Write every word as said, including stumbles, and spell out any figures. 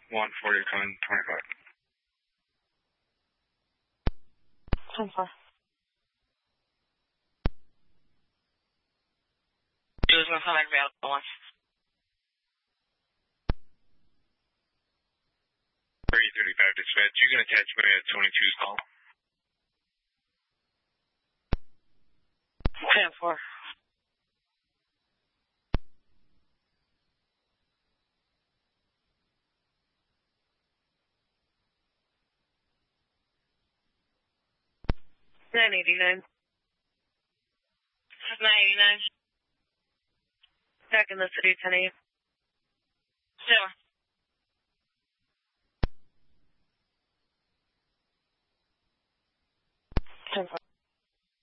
one forty, coming twenty-five. ten four. He was going to come back available one. three thirty-five dispatch. You can attach me at twenty-two's call. ten four. nine eighty-nine. nine eighty-nine. Back in the city, ten eight. Sure.